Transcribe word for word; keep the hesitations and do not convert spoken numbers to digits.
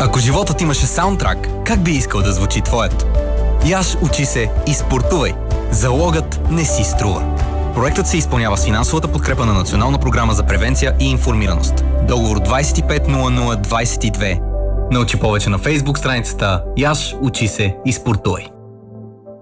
Ако животът имаше саундтрак, как би искал да звучи твоят? Яш, учи се и спортувай. Залогът не си струва. Проектът се изпълнява с финансовата подкрепа на Национална програма за превенция и информираност. Договор двайсет и пет нула нула двайсет и две. Научи повече на Фейсбук страницата Яш, учи се и спортувай.